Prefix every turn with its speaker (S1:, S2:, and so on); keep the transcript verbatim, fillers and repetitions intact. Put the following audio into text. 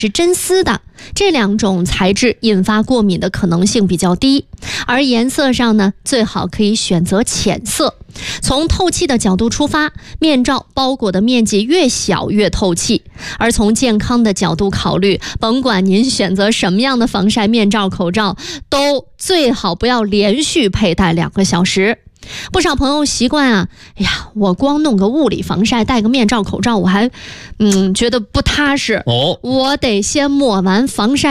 S1: 是真丝的，这两种材质引发过敏的可能性比较低。而颜色上呢，最好可以选择浅色。从透气的角度出发，面罩包裹的面积越小越透气。而从健康的角度考虑，甭管您选择什么样的防晒面罩、口罩，都最好不要连续佩戴两个小时。不少朋友习惯啊，哎呀，我光弄个物理防晒，戴个面罩、口罩，我还，嗯，觉得不踏实。
S2: 哦，
S1: 我得先抹完防晒